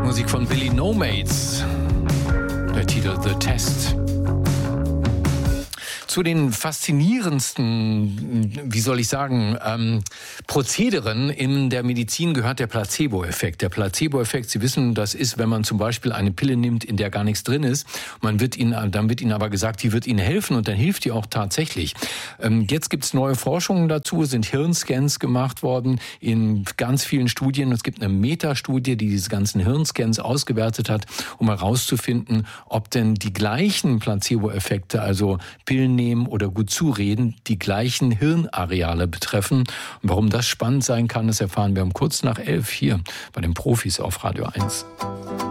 Musik von Billy No Mates. Der Titel The Test. Zu den faszinierendsten, wie soll ich sagen, Prozederen in der Medizin gehört der Placebo-Effekt. Der Placebo-Effekt, Sie wissen, das ist, wenn man zum Beispiel eine Pille nimmt, in der gar nichts drin ist. Dann wird Ihnen aber gesagt, die wird Ihnen helfen und dann hilft die auch tatsächlich. Jetzt gibt es neue Forschungen dazu, sind Hirnscans gemacht worden in ganz vielen Studien. Es gibt eine Metastudie, die diese ganzen Hirnscans ausgewertet hat, um herauszufinden, ob denn die gleichen Placebo-Effekte, also Pillen nehmen oder gut zureden, die gleichen Hirnareale betreffen. Und warum das spannend sein kann, das erfahren wir um kurz nach 11 hier bei den Profis auf Radio 1.